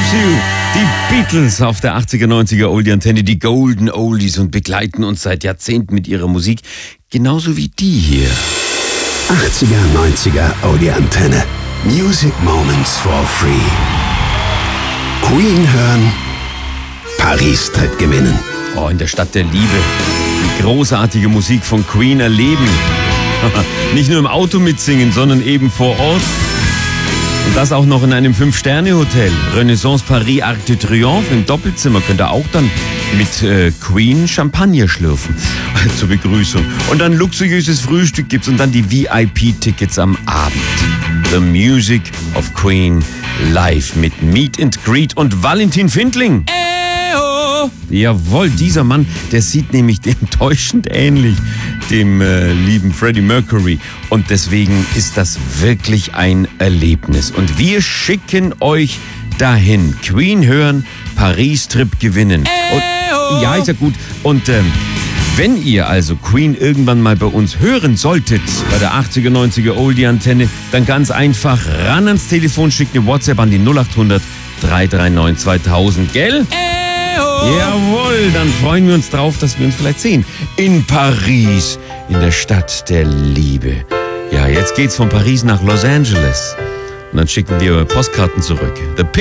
Loves You. Die Beatles auf der 80er, 90er Oldie-Antenne, die Golden Oldies, und begleiten uns seit Jahrzehnten mit ihrer Musik, genauso wie die hier. 80er, 90er Oldie-Antenne. Music Moments for Free. Queen hören, Paris-Trip gewinnen. Oh, in der Stadt der Liebe. Die großartige Musik von Queen erleben. Nicht nur im Auto mitsingen, sondern eben vor Ort. Und das auch noch in einem 5-Sterne-Hotel. Renaissance Paris Arc de Triomphe im Doppelzimmer. Könnt ihr auch dann mit Queen Champagner schlürfen zur Begrüßung. Und dann luxuriöses Frühstück gibt's und dann die VIP-Tickets am Abend. The Music of Queen live mit Meet and Greet und Valentin Findling. Jawohl, dieser Mann, der sieht nämlich dem täuschend ähnlich, dem lieben Freddie Mercury. Und deswegen ist das wirklich ein Erlebnis. Und wir schicken euch dahin. Queen hören, Paris-Trip gewinnen. Und, ja, ist ja gut. Und wenn ihr also Queen irgendwann mal bei uns hören solltet, bei der 80er, 90er Oldie-Antenne, dann ganz einfach ran ans Telefon, schickt eine WhatsApp an die 0800 339 2000, gell? Jawohl, dann freuen wir uns drauf, dass wir uns vielleicht sehen. In Paris, in der Stadt der Liebe. Ja, jetzt geht's von Paris nach Los Angeles. Und dann schicken wir Postkarten zurück. The